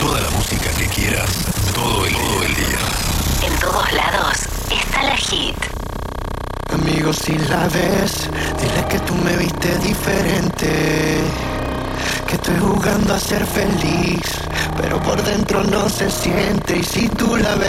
Toda la música que quieras, todo el día. En todos lados está la hit. Amigo, si la ves, dile que tú me viste diferente. Que estoy jugando a ser feliz, pero por dentro no se siente. Y si tú la ves,